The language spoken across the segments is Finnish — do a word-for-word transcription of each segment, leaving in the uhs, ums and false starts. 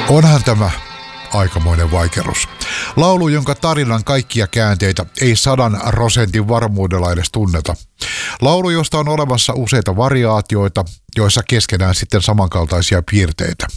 Onhan tämä aikamoinen vaikerus. Laulu, jonka tarinan kaikkia käänteitä ei sadan prosentin varmuudella edes tunneta. Laulu, josta on olemassa useita variaatioita, joissa keskenään sitten samankaltaisia piirteitä.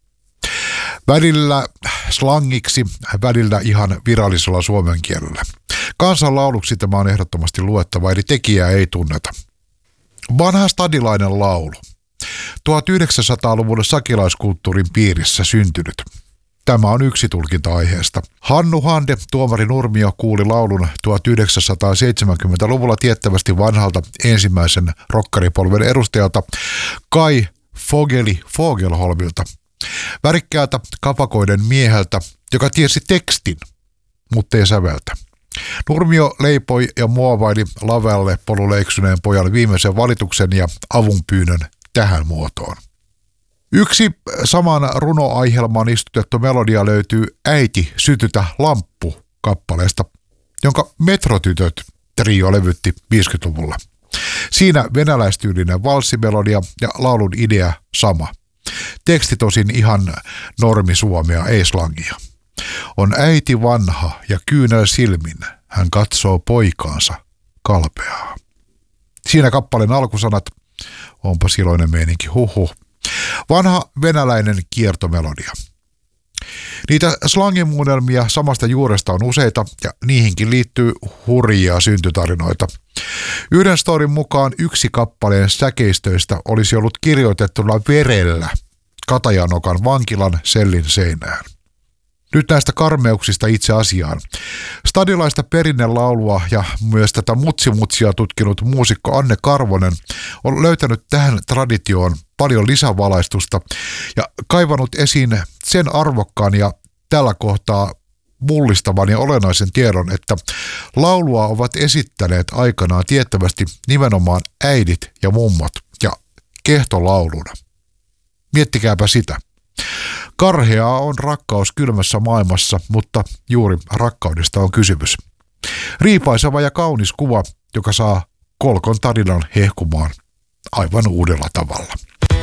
Välillä slangiksi, välillä ihan virallisella suomen kielellä. Kansanlauluksi tämä on ehdottomasti luettava, eli tekijää ei tunneta. Vanha stadilainen laulu. tuhatyhdeksänsataaluvun sakilaiskulttuurin piirissä syntynyt. Tämä on yksi tulkinta aiheesta. Hannu Hande, tuomari Nurmio, kuuli laulun tuhatyhdeksänsataaseitsemänkymmentäluvulla tiettävästi vanhalta ensimmäisen rokkaripolven edustajalta Kai Fogeli Fogelholmilta. Värikkäältä kapakoiden mieheltä, joka tiesi tekstin, mutta ei säveltä. Nurmio leipoi ja muovaili lavalle polulle eksyneen pojan viimeisen valituksen ja avunpyynnön tähän muotoon. Yksi saman runoaihelmaan istutettu melodia löytyy Äiti, sytytä lamppu -kappaleesta, jonka Metrotytöt trio levytti viisikymmentäluvulla. Siinä venäläistyylinen valssimelodia ja laulun idea sama. Teksti tosin ihan normisuomea, ei slangia. On äiti vanha ja kyynel silmin, hän katsoo poikaansa kalpeaa. Siinä kappaleen alkusanat, onpa iloinen meininki, huhhuh. Vanha venäläinen kiertomelodia. Niitä slangimuunnelmia samasta juuresta on useita ja niihinkin liittyy hurjia syntytarinoita. Yhden storin mukaan yksi kappaleen säkeistöistä olisi ollut kirjoitettuna verellä Katajanokan vankilan sellin seinään. Nyt näistä karmeuksista itse asiaan. Stadilaista perinnelaulua ja myös tätä mutsimutsia tutkinut muusikko Anne Karvonen on löytänyt tähän traditioon paljon lisävalaistusta ja kaivannut esiin sen arvokkaan ja tällä kohtaa mullistavan ja olennaisen tiedon, että laulua ovat esittäneet aikanaan tiettävästi nimenomaan äidit ja mummot ja kehtolauluna. Miettikääpä sitä. Karheaa on rakkaus kylmässä maailmassa, mutta juuri rakkaudesta on kysymys. Riipaiseva ja kaunis kuva, joka saa kolkon tarinan hehkumaan aivan uudella tavalla.